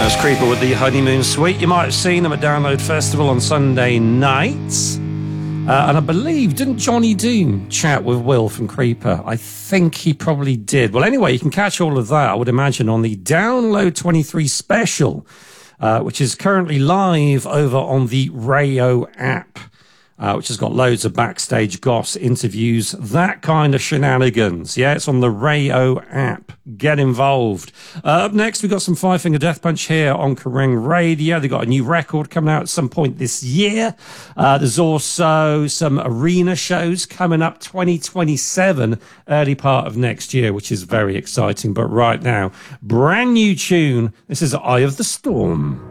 Creeper with the Honeymoon Suite. You might have seen them at Download Festival on Sunday nights. And I believe, didn't Johnny Doom chat with Will from Creeper? I think he probably did. Well, anyway, you can catch all of that, I would imagine, on the Download 23 special, which is currently live over on the Rayo app. Which has got loads of backstage goss, interviews, that kind of shenanigans. Yeah, it's on the Rayo app. Get involved. Up next, we've got some Five Finger Death Punch here on Kerrang Radio. They've got a new record coming out at some point this year. There's also some arena shows coming up 2027, early part of next year, which is very exciting. But right now, brand new tune. This is Eye of the Storm.